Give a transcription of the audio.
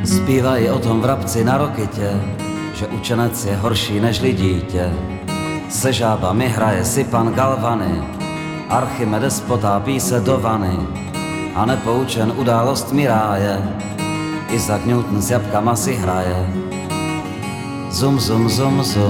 Zpívají o tom vrabci na Rokitě, že učenec je horší nežli dítě. Se žábami hraje si pan Galvany, Archimedes potápí se do vany a nepoučen událostmi ráje, Isaac Newton s jabkama si hraje. Zum, zum, zum, zum.